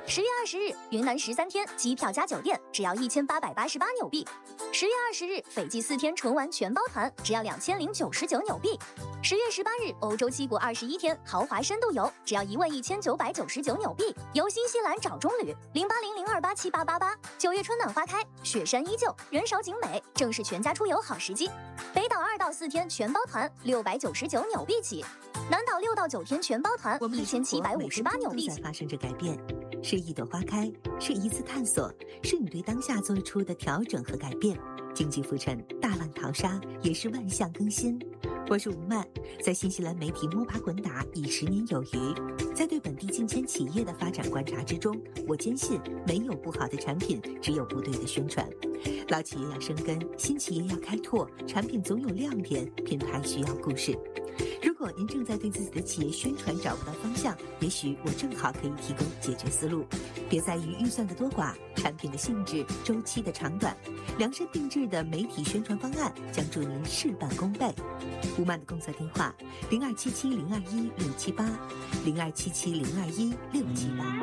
10月20日，云南13天机票加酒店只要1888纽币。10月20日，斐济4天纯玩全包团只要2099纽币。10月18日，欧洲7国21天豪华深度游只要11999纽币。游新西兰找中旅0800287888。9月春暖花开，雪山依旧，人少景美，正是全家出游好时机。北岛2到4天全包团699纽币起，南岛6到9天全包团1758纽币起。 发生着改变，是一朵花开，是一次探索，是你对当下做出的调整和改变。经济浮沉，大浪淘沙，也是万象更新。我是吴曼，在新西兰媒体摸爬滚打已10年有余，在对本地近千企业的发展观察之中，我坚信没有不好的产品，只有不对的宣传。老企业要生根，新企业要开拓，产品总有亮点，品牌需要故事。如果您正在对自己的企业宣传找不到方向，也许我正好可以提供解决思路。别在于预算的多寡，产品的性质、周期的长短，量身定制的媒体宣传方案将助您事半功倍。吴曼的工作电话：0277021678，0277021678。